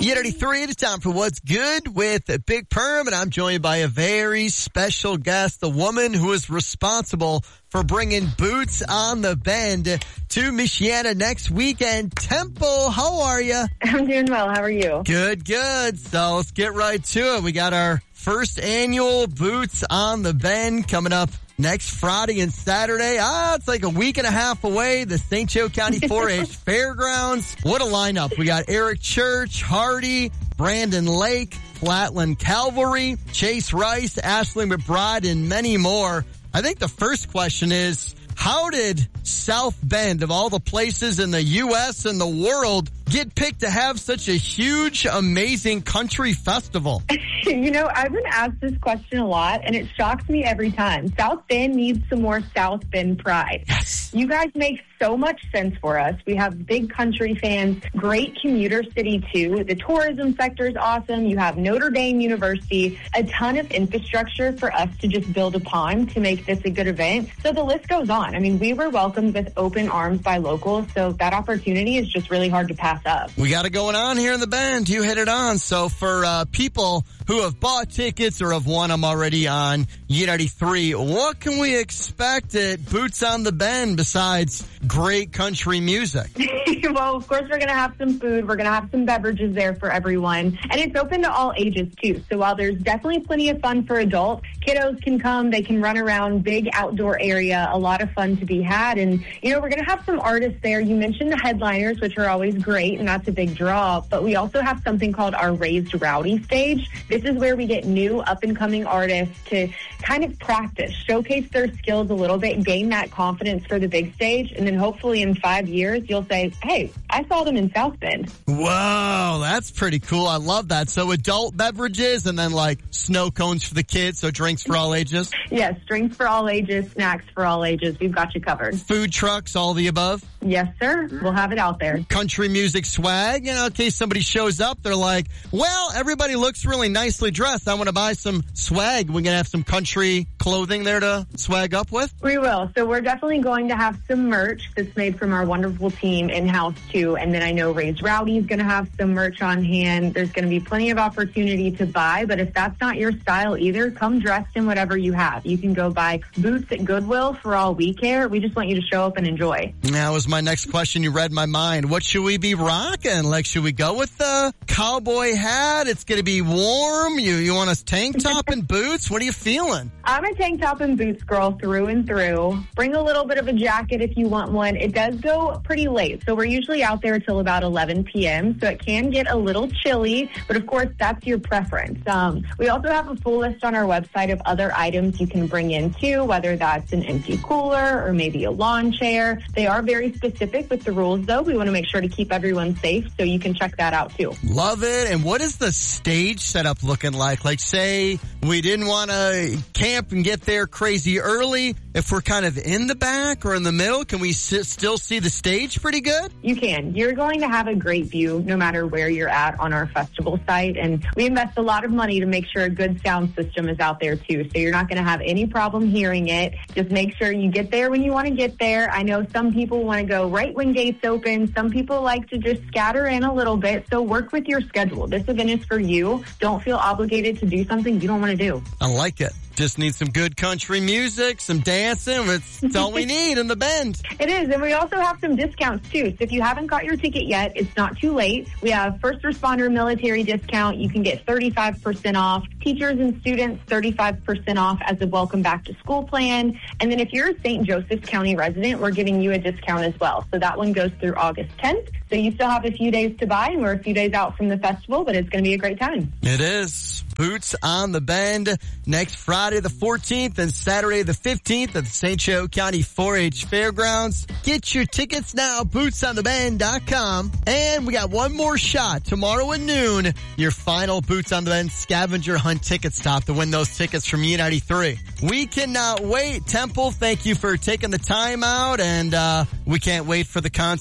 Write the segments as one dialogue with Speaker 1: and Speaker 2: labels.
Speaker 1: U93, it's time for What's Good with Big Perm, and I'm joined by a very special guest, the woman who is responsible for bringing Boots on the Bend to Michiana next weekend. Temple, how are you?
Speaker 2: I'm doing well. How are you?
Speaker 1: Good, good. So let's get right to it. We got our first annual Boots on the Bend coming up next Friday and Saturday. It's like a week and a half away. The St. Joe County 4-H Fairgrounds. What a lineup. We got Eric Church, Hardy, Brandon Lake, Flatland Cavalry, Chase Rice, Ashley McBride, and many more. I think the first question is, how did South Bend, of all the places in the U.S. and the world, get picked to have such a huge, amazing country festival?
Speaker 2: You know, I've been asked this question a lot, and it shocks me every time. South Bend needs some more South Bend pride.
Speaker 1: Yes.
Speaker 2: You guys make so much sense for us. We have big country fans, great commuter city, too. The tourism sector is awesome. You have Notre Dame University, a ton of infrastructure for us to just build upon to make this a good event. So the list goes on. I mean, we were welcomed with open arms by locals, so that opportunity is just really hard to pass up.
Speaker 1: We got it going on here in the Bend. You hit it on. So for people who have bought tickets or have won them already on U93, what can we expect at Boots on the Bend besides great country music?
Speaker 2: Well, of course, we're going to have some food. We're going to have some beverages there for everyone. And it's open to all ages, too. So while there's definitely plenty of fun for adults, kiddos can come. They can run around, big outdoor area, a lot of fun to be had. And, you know, we're going to have some artists there. You mentioned the headliners, which are always great, and that's a big draw. But we also have something called our Raised Rowdy stage. This is where we get new up-and-coming artists to kind of practice, showcase their skills a little bit, gain that confidence for the big stage, and then hopefully in 5 years, you'll say, hey, I saw them in South Bend.
Speaker 1: Whoa, that's pretty cool. I love that. So adult beverages and then like snow cones for the kids, so drinks for all ages?
Speaker 2: Yes, drinks for all ages, snacks for all ages. We've got you covered.
Speaker 1: Food trucks, all the above?
Speaker 2: Yes, sir. We'll have it out there.
Speaker 1: Country music swag, you know, in case somebody shows up, they're like, well, everybody looks really nicely dressed. I want to buy some swag. We're going to have some country clothing there to swag up with?
Speaker 2: We will. So we're definitely going to have some merch that's made from our wonderful team in-house, too. And then I know Raised Rowdy is going to have some merch on hand. There's going to be plenty of opportunity to buy. But if that's not your style either, come dressed in whatever you have. You can go buy boots at Goodwill for all we care. We just want you to show up and enjoy.
Speaker 1: That was my next question. You read my mind. What should we be rocking? Like, should we go with the cowboy hat? It's going to be warm. You want a tank top and boots? What are you feeling?
Speaker 2: I'm a tank top and boots girl through and through. Bring a little bit of a jacket if you want one. It does go pretty late, so we're usually out there till about 11 p.m., so it can get a little chilly, but of course, that's your preference. We also have a full list on our website of other items you can bring in, too, whether that's an empty cooler or maybe a lawn chair. They are very specific with the rules, though. We want to make sure to keep everyone safe, so you can check that out, too.
Speaker 1: Love it. And what is the stage setup looking like? Like, say we didn't want to camp and get there crazy early. If we're kind of in the back or in the middle, can we still see the stage pretty good?
Speaker 2: You can. You're going to have a great view no matter where you're at on our festival site. And we invest a lot of money to make sure a good sound system is out there, too. So you're not going to have any problem hearing it. Just make sure you get there when you want to get there. I know some people want to go right when gates open. Some people like to just scatter in a little bit. So work with your schedule. This event is for you. Don't feel obligated to do something you don't want to do.
Speaker 1: I like it. Just need some good country music, some dancing. It's all we need in the Bend.
Speaker 2: It is, and we also have some discounts, too. So if you haven't got your ticket yet, it's not too late. We have first responder military discount. You can get 35% off. Teachers and students, 35% off as a welcome back to school plan. And then if you're a St. Joseph County resident, we're giving you a discount as well. So that one goes through August 10th. So you still have a few days to buy, and we're a few days out from the festival, but it's going to be a great time.
Speaker 1: It is. Boots on the Bend next Friday the 14th and Saturday the 15th at the St. Joe County 4-H Fairgrounds. Get your tickets now, bootsonthebend.com. And we got one more shot tomorrow at noon, your final Boots on the Bend scavenger hunt ticket stop to win those tickets from U93. We cannot wait. Temple, thank you for taking the time out, and we can't wait for the concert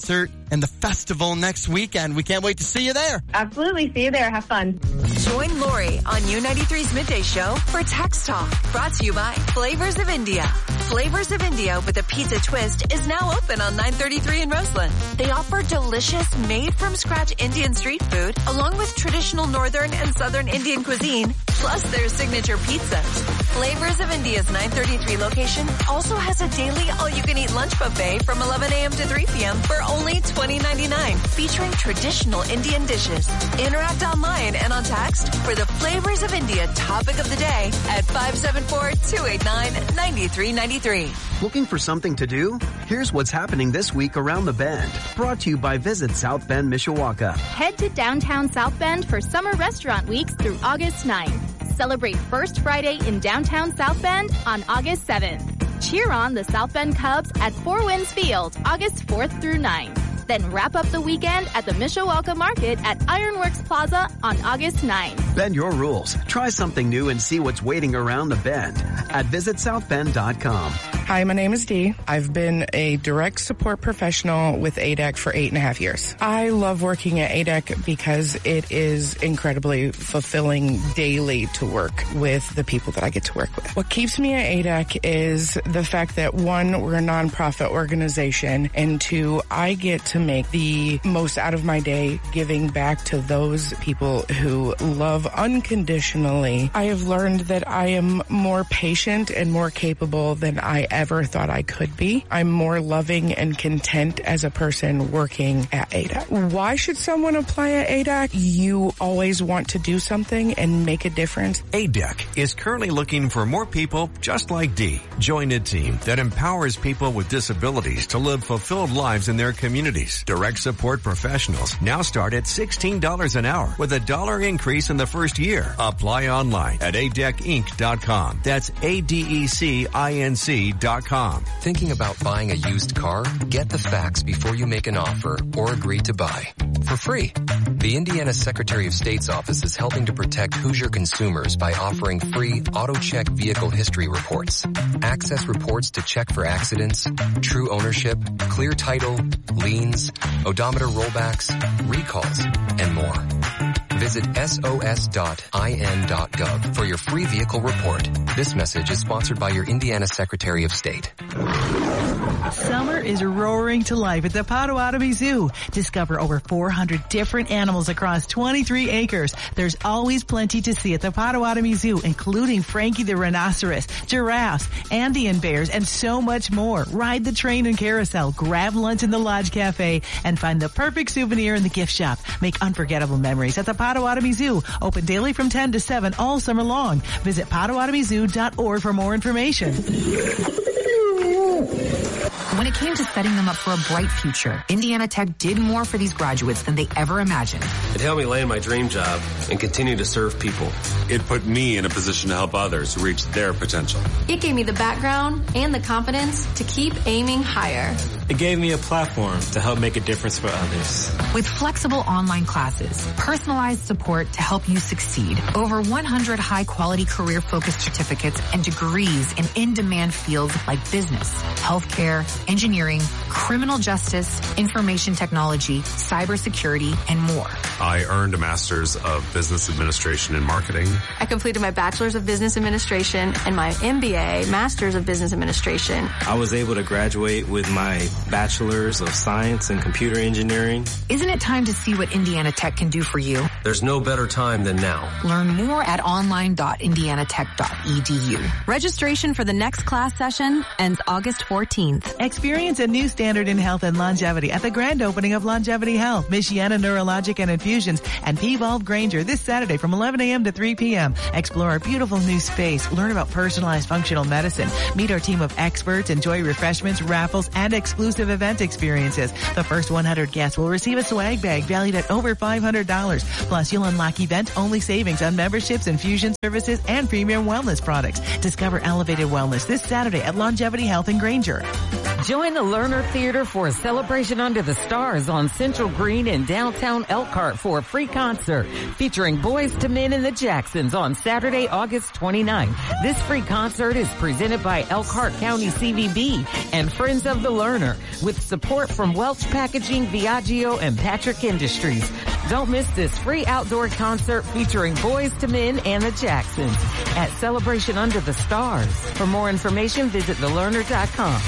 Speaker 1: and the festival next weekend. We can't wait to see you there.
Speaker 2: Absolutely. See you there. Have fun.
Speaker 3: Join Lori on U93's Midday Show for Text Talk, brought to you by Flavors of India. Flavors of India with a pizza twist is now open on 933 in Roseland. They offer delicious, made-from-scratch Indian street food, along with traditional Northern and Southern Indian cuisine, plus their signature pizzas. Flavors of India's 933 location also has a daily all-you-can-eat lunch buffet from 11 a.m. to 3 p.m. for only $20.99, featuring traditional Indian dishes. Interact online and on text for the Flavors of India topic of the day at 574-289-9393.
Speaker 4: Looking for something to do? Here's what's happening this week around the Bend. Brought to you by Visit South Bend, Mishawaka.
Speaker 5: Head to downtown South Bend for Summer Restaurant Weeks through August 9th. Celebrate First Friday in downtown South Bend on August 7th. Cheer on the South Bend Cubs at Four Winds Field August 4th through 9th. Then wrap up the weekend at the Mishawaka Market at Ironworks Plaza on August 9th.
Speaker 4: Bend your rules. Try something new and see what's waiting around the Bend at visitsouthbend.com.
Speaker 6: Hi, my name is Dee. I've been a direct support professional with ADEC for 8.5 years. I love working at ADEC because it is incredibly fulfilling daily to work with the people that I get to work with. What keeps me at ADEC is the fact that, one, we're a nonprofit organization, and two, I get to make the most out of my day giving back to those people who love unconditionally. I have learned that I am more patient and more capable than I ever thought I could be. I'm more loving and content as a person working at ADEC. Why should someone apply at ADEC? You always want to do something and make a difference.
Speaker 7: ADEC is currently looking for more people just like Dee. Join a team that empowers people with disabilities to live fulfilled lives in their communities. Direct support professionals now start at $16 an hour with a $1 increase in the first year. Apply online at adecinc.com. That's ADECINC.com.
Speaker 8: Thinking about buying a used car? Get the facts before you make an offer or agree to buy. For free. The Indiana Secretary of State's office is helping to protect Hoosier consumers by offering free AutoCheck vehicle history reports. Access reports to check for accidents, true ownership, clear title, liens, odometer rollbacks, recalls, and more. Visit sos.in.gov for your free vehicle report. This message is sponsored by your Indiana Secretary of State.
Speaker 9: Summer is roaring to life at the Potawatomi Zoo. Discover over 400 different animals across 23 acres. There's always plenty to see at the Potawatomi Zoo, including Frankie the rhinoceros, giraffes, Andean bears, and so much more. Ride the train and carousel, grab lunch in the Lodge Cafe, and find the perfect souvenir in the gift shop. Make unforgettable memories at the Potawatomi Zoo. Open daily from 10 to 7 all summer long. Visit PotawatomiZoo.org for more information.
Speaker 10: When it came to setting them up for a bright future, Indiana Tech did more for these graduates than they ever imagined.
Speaker 11: It helped me land my dream job and continue to serve people.
Speaker 12: It put me in a position to help others reach their potential.
Speaker 13: It gave me the background and the confidence to keep aiming higher.
Speaker 14: It gave me a platform to help make a difference for others.
Speaker 10: With flexible online classes, personalized support to help you succeed, over 100 high-quality career-focused certificates and degrees in in-demand fields like business, healthcare, engineering, criminal justice, information technology, cybersecurity, and more.
Speaker 12: I earned a master's of business administration and marketing.
Speaker 13: I completed my bachelor's of business administration and my MBA, master's of business administration.
Speaker 14: I was able to graduate with my bachelor's of science and computer engineering.
Speaker 10: Isn't it time to see what Indiana Tech can do for you?
Speaker 11: There's no better time than now.
Speaker 10: Learn more at online.indianatech.edu.
Speaker 3: Registration for the next class session ends August 14th.
Speaker 9: Experience a new standard in health and longevity at the grand opening of Longevity Health, Michiana Neurologic and Infusions, and Peeballd Granger this Saturday from 11 a.m. to 3 p.m. Explore our beautiful new space, learn about personalized functional medicine, meet our team of experts, enjoy refreshments, raffles, and exclusive event experiences. The first 100 guests will receive a swag bag valued at over $500. Plus, you'll unlock event-only savings on memberships, infusion services, and premium wellness products. Discover elevated wellness this Saturday at Longevity Health in Granger.
Speaker 15: Join the Lerner Theater for a celebration under the stars on Central Green in downtown Elkhart for a free concert featuring Boyz II Men and the Jacksons on Saturday, August 29th. This free concert is presented by Elkhart County CVB and Friends of the Lerner with support from Welch Packaging, Viaggio, and Patrick Industries. Don't miss this free outdoor concert featuring Boyz II Men and the Jacksons at Celebration Under the Stars. For more information, visit thelerner.com.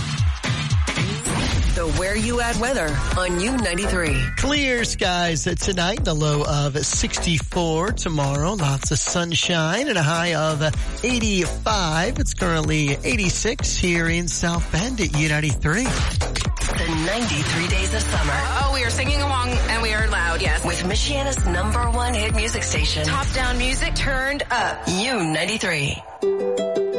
Speaker 3: The Where You At weather on U93.
Speaker 1: Clear skies tonight, the low of 64 tomorrow. Lots of sunshine and a high of 85. It's currently 86 here in South Bend at U93.
Speaker 3: The 93 days of summer.
Speaker 16: Oh, we are singing along and we are loud, yes.
Speaker 3: With Michiana's #1 hit music station.
Speaker 16: Top down music turned up.
Speaker 3: U93.